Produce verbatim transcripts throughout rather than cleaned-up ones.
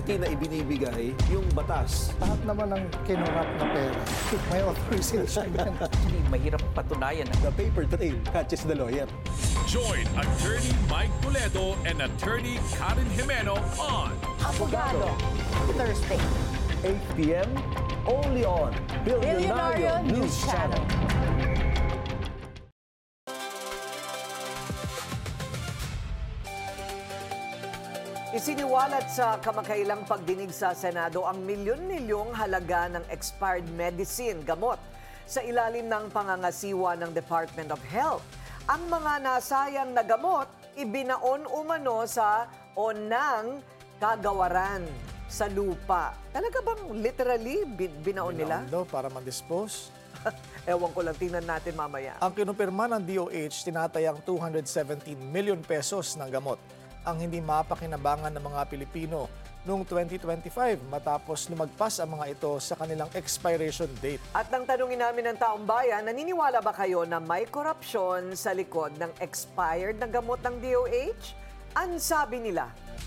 authority na ibinibigay yung batas. Lahat naman ng kinurap na pera, may authorization yan. Mahirap patunayan. The paper trail catches the lawyer. Join Attorney Mike Toledo and Attorney Karen Jimeno on Abogado. Thursday. eight p m only on Billionario News Channel. Isiniwalat sa kamakailang pagdinig sa Senado ang milyon-milyong halaga ng expired medicine, gamot, sa ilalim ng pangangasiwa ng Department of Health. Ang mga nasayang na gamot, ibinaon umano sa o ng kagawaran sa lupa. Talaga bang literally bin- binaon nila? Binaon daw para ma-dispose. Ewan ko lang, tingnan natin mamaya. Ang kinumpirma ng D O H, tinatayang two hundred seventeen million pesos ng gamot ang hindi mapakinabangan ng mga Pilipino noong twenty twenty-five matapos lumagpas ang mga ito sa kanilang expiration date. At nang tanungin namin ng taong bayan, naniniwala ba kayo na may korupsyon sa likod ng expired na gamot ng D O H? Ang sabi nila,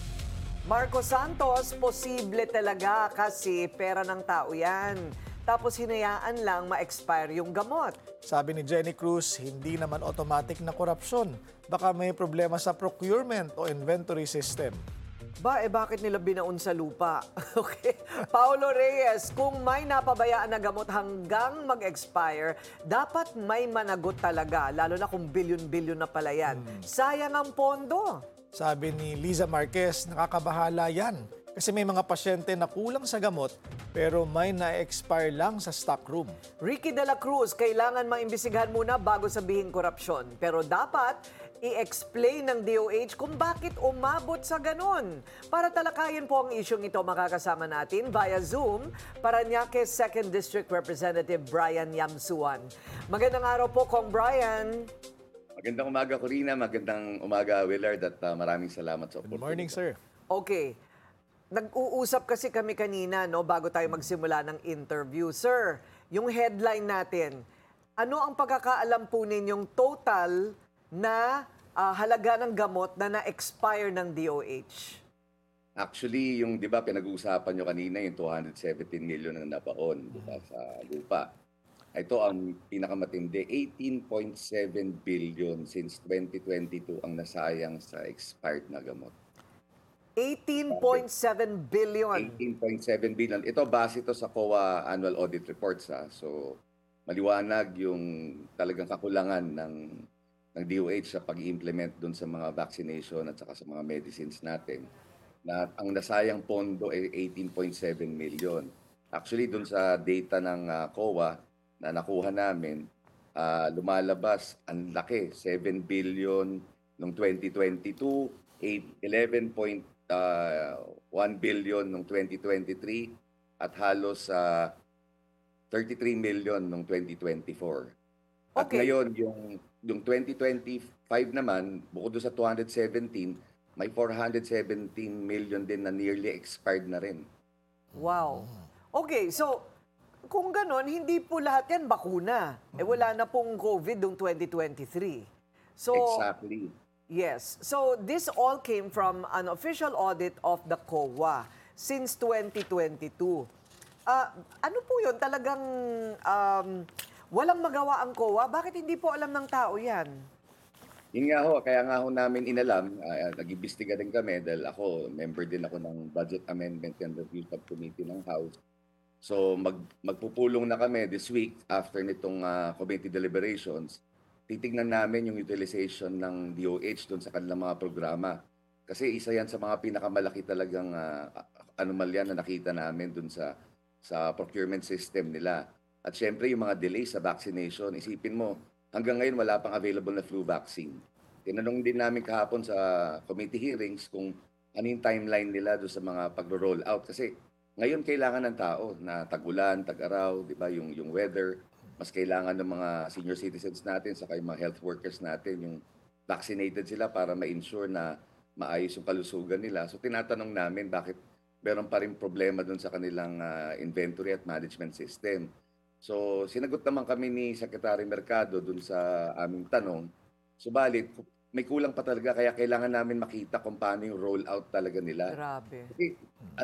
Marcos Santos, posible talaga kasi pera ng tao yan. Tapos hinayaan lang ma-expire yung gamot. Sabi ni Jenny Cruz, hindi naman automatic na korupsyon. Baka may problema sa procurement o inventory system. Ba, eh bakit nila binaon sa lupa? Okay. Paulo Reyes, kung may napabayaan na gamot hanggang mag-expire, dapat may managot talaga, lalo na kung bilyon-bilyon na pala yan. Sayang ang pondo. Sabi ni Liza Marquez, nakakabahala yan. Kasi may mga pasyente na kulang sa gamot pero may na-expire lang sa stockroom. Ricky de la Cruz, kailangan maimbisigahan muna bago sabihin korupsyon. Pero dapat i-explain ng D O H kung bakit umabot sa ganon. Para talakayin po ang isyong ito, makakasama natin via Zoom, Parañaque second District Representative Brian Yamsuan. Magandang araw po, Kong Brian. Magandang umaga, Corina. Magandang umaga, Willard. At uh, maraming salamat sa Good opportunity. morning, sir. Okay. Nag-uusap kasi kami kanina, no, bago tayo magsimula ng interview. Sir, yung headline natin, ano ang pagkakaalam po ninyong total na uh, halaga ng gamot na na-expire ng D O H? Actually, yung di ba pinag-uusapan nyo kanina, yung two hundred seventeen million na nabaon di ba, sa lupa. Ito ang pinakamatindi, eighteen point seven billion since twenty twenty-two ang nasayang sa expired na gamot. eighteen point seven billion. eighteen point seven billion. Ito base ito sa C O A annual audit reports. Ha? So, maliwanag yung talagang kakulangan ng, ng D O H sa pag-implement dun sa mga vaccination at saka sa mga medicines natin. Na ang nasayang pondo ay eighteen point seven million. Actually, dun sa data ng uh, C O A na nakuha namin, uh, lumalabas ang laki, seven billion noong twenty twenty-two, eleven point one billion noong twenty twenty-three at halos uh, thirty-three million noong twenty twenty-four. At Okay. ngayon, yung, yung twenty twenty-five naman, bukod doon sa two hundred seventeen, may four hundred seventeen million din na nearly expired na rin. Wow. Okay, so kung ganon, hindi po lahat yan bakuna. Eh wala na pong COVID noong twenty twenty-three. So, Exactly. yes. So this all came from an official audit of the C O A since twenty twenty-two. Ah, ano po yun? Talagang um, walang magawa ang C O A? Bakit hindi po alam ng tao yan? Yun nga ho, kaya nga ho namin inalam, uh, nag-imbestiga din kami dahil ako, member din ako ng Budget Amendment and Review Subcommittee ng House. So mag, magpupulong na kami this week after nitong uh, committee deliberations. Titignan namin yung utilization ng D O H doon sa kanilang mga programa. Kasi isa yan sa mga pinakamalaki talagang uh, anomalya na nakita namin doon sa, sa procurement system nila. At syempre yung mga delays sa vaccination, isipin mo, hanggang ngayon wala pang available na flu vaccine. Tinanong din namin kahapon sa committee hearings kung ano yung timeline nila doon sa mga pagro-roll out. Kasi ngayon kailangan ng tao na tag-ulan, tag-araw, di ba, yung, yung weather. Mas kailangan ng mga senior citizens natin saka yung mga health workers natin yung vaccinated sila para ma-ensure na maayos yung kalusugan nila. So tinatanong namin bakit meron pa rin problema dun sa kanilang uh, inventory at management system. So sinagot naman kami ni Secretary Mercado dun sa aming tanong. Subalit, may kulang pa talaga kaya kailangan namin makita kung paano yung rollout talaga nila. Grabe. Kasi,